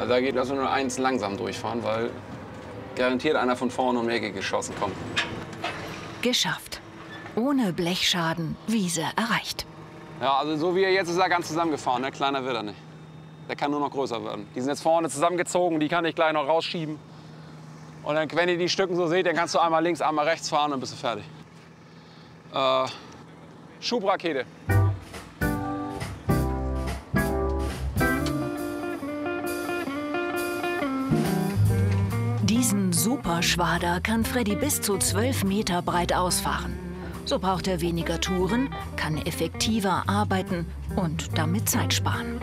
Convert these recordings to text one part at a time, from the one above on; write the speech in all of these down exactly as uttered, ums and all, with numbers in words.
Also da geht also nur eins langsam durchfahren, weil garantiert einer von vorne um die Ecke geschossen kommt. Geschafft. Ohne Blechschaden, Wiese erreicht. Ja, also so wie er jetzt ist er ganz zusammengefahren, ne? Kleiner wird er nicht. Der kann nur noch größer werden. Die sind jetzt vorne zusammengezogen, die kann ich gleich noch rausschieben. Und dann, wenn ihr die Stücken so seht, dann kannst du einmal links, einmal rechts fahren und dann bist du fertig. Äh, Schubrakete. Diesen Superschwader kann Freddy bis zu zwölf Meter breit ausfahren. So braucht er weniger Touren, kann effektiver arbeiten und damit Zeit sparen.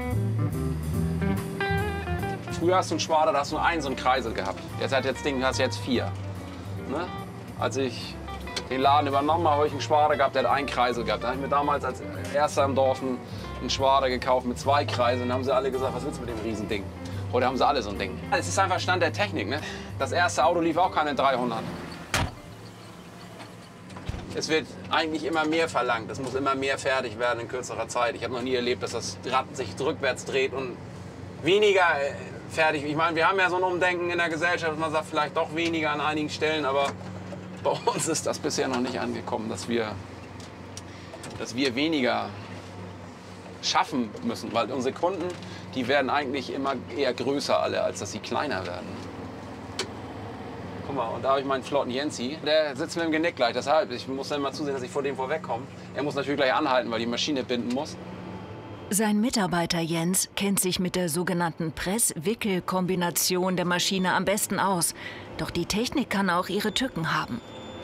Früher hast du einen Schwader, da hast du nur einen so einen Kreisel gehabt. Jetzt hat jetzt Ding, hast jetzt vier. Ne? Als ich den Laden übernommen habe, habe ich einen Schwader gehabt, der hat einen Kreisel gehabt. Da habe ich mir damals als erster im Dorf einen, einen Schwader gekauft mit zwei Kreiseln. Da haben sie alle gesagt, was willst du mit dem Riesending? Heute haben sie alle so ein Ding. Es ist einfach Stand der Technik. Ne? Das erste Auto lief auch keine dreihundert. Es wird eigentlich immer mehr verlangt. Es muss immer mehr fertig werden in kürzerer Zeit. Ich habe noch nie erlebt, dass das Rad sich rückwärts dreht und weniger fertig. Ich meine, wir haben ja so ein Umdenken in der Gesellschaft. Man sagt vielleicht doch weniger an einigen Stellen, aber bei uns ist das bisher noch nicht angekommen, dass wir, dass wir weniger schaffen müssen. Weil unsere Kunden, die werden eigentlich immer eher größer alle, als dass sie kleiner werden. Guck mal, und da habe ich meinen flotten Jensi. Der sitzt mit dem Genick gleich. Deshalb, ich muss dann mal zusehen, dass ich vor dem vorwegkomme. Er muss natürlich gleich anhalten, weil die Maschine binden muss. Sein Mitarbeiter Jens kennt sich mit der sogenannten Press-Wickel-Kombination der Maschine am besten aus. Doch die Technik kann auch ihre Tücken haben.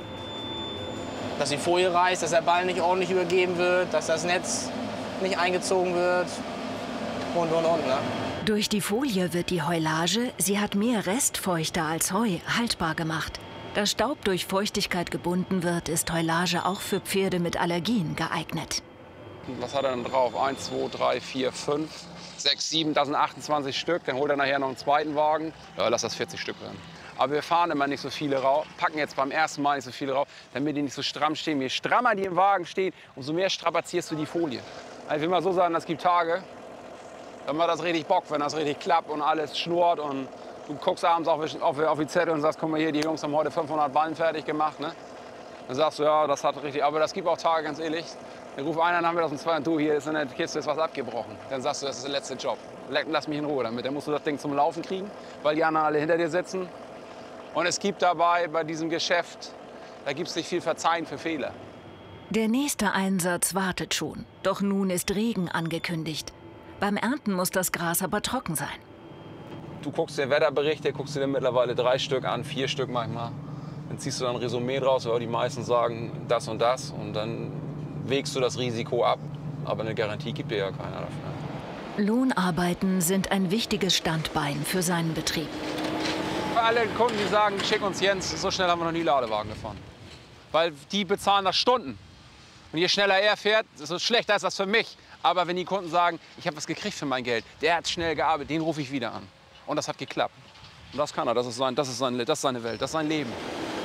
Dass die Folie reißt, dass der Ball nicht ordentlich übergeben wird, dass das Netz nicht eingezogen wird und, und, und. Ne? Durch die Folie wird die Heulage, sie hat mehr Restfeuchte als Heu, haltbar gemacht. Da Staub durch Feuchtigkeit gebunden wird, ist Heulage auch für Pferde mit Allergien geeignet. Was hat er denn drauf? eins, zwei, drei, vier, fünf, sechs, sieben, das sind achtundzwanzig Stück. Dann holt er nachher noch einen zweiten Wagen. Ja, lass das vierzig Stück werden. Aber wir fahren immer nicht so viele rauf, packen jetzt beim ersten Mal nicht so viele rauf, damit die nicht so stramm stehen. Je strammer die im Wagen stehen, umso mehr strapazierst du die Folie. Also ich will mal so sagen, es gibt Tage, da macht das richtig Bock, wenn das richtig klappt und alles schnurrt. Und du guckst abends auf, auf, auf die Zettel und sagst, guck mal hier, die Jungs haben heute fünfhundert Ballen fertig gemacht. Ne? Dann sagst du, ja, das hat richtig, aber das gibt auch Tage, ganz ehrlich. Dann ruft einer, dann haben wir das um zwei und du, hier ist in der Kiste ist was abgebrochen. Dann sagst du, das ist der letzte Job. Lass mich in Ruhe damit. Dann musst du das Ding zum Laufen kriegen, weil die anderen alle hinter dir sitzen. Und es gibt dabei, bei diesem Geschäft, da gibt es nicht viel Verzeihen für Fehler. Der nächste Einsatz wartet schon. Doch nun ist Regen angekündigt. Beim Ernten muss das Gras aber trocken sein. Du guckst dir Wetterberichte, guckst dir mittlerweile drei Stück an, vier Stück manchmal. Dann ziehst du dann ein Resümee draus, weil die meisten sagen das und das. Und dann wägst du das Risiko ab. Aber eine Garantie gibt dir ja keiner dafür. Lohnarbeiten sind ein wichtiges Standbein für seinen Betrieb. Für alle Kunden, die sagen, schick uns Jens, so schnell haben wir noch nie Ladewagen gefahren. Weil die bezahlen nach Stunden. Und je schneller er fährt, desto schlechter ist das für mich. Aber wenn die Kunden sagen, ich habe was gekriegt für mein Geld, der hat schnell gearbeitet, den rufe ich wieder an. Und das hat geklappt. Und das kann er, das ist, sein, das, ist sein, das ist seine Welt, das ist sein Leben.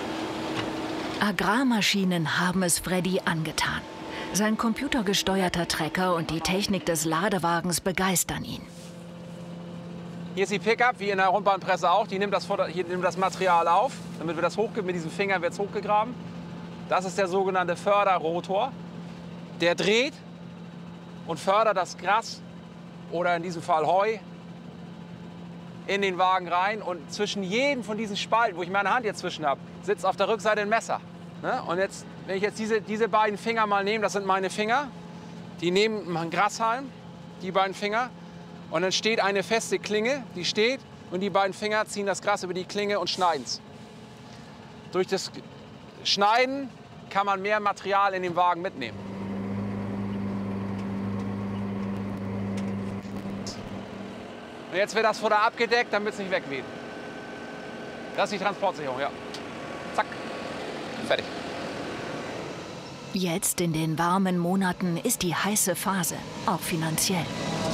Agrarmaschinen haben es Freddy angetan. Sein computergesteuerter Trecker und die Technik des Ladewagens begeistern ihn. Hier ist die Pickup, wie in der Rundbahnpresse auch. Die nimmt das, hier nimmt das Material auf, damit wir das hochge mit diesen Fingern wird es hochgegraben. Das ist der sogenannte Förderrotor. Der dreht und fördert das Gras oder in diesem Fall Heu in den Wagen rein. Und zwischen jedem von diesen Spalten, wo ich meine Hand jetzt zwischen habe, sitzt auf der Rückseite ein Messer. Ne? Und jetzt, wenn ich jetzt diese, diese beiden Finger mal nehme, das sind meine Finger, die nehmen einen Grashalm, die beiden Finger. Und dann steht eine feste Klinge, die steht, und die beiden Finger ziehen das Gras über die Klinge und schneiden es. Durch das Schneiden kann man mehr Material in den Wagen mitnehmen. Und jetzt wird das Futter abgedeckt, damit es nicht wegweht. Das ist die Transportsicherung, ja. Zack, fertig. Jetzt in den warmen Monaten ist die heiße Phase, auch finanziell.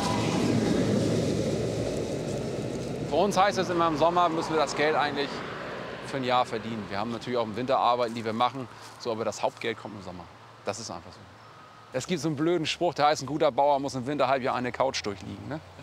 Für uns heißt es immer, im Sommer müssen wir das Geld eigentlich für ein Jahr verdienen. Wir haben natürlich auch im Winter Arbeiten, die wir machen, so, aber das Hauptgeld kommt im Sommer. Das ist einfach so. Es gibt so einen blöden Spruch, der heißt, ein guter Bauer muss im Winterhalbjahr eine Couch durchliegen. Ne?